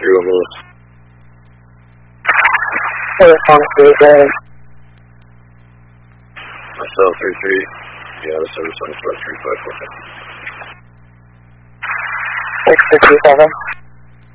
31 Lewis. Response to the Marcel 33. Yeah, the service on 3545. 657.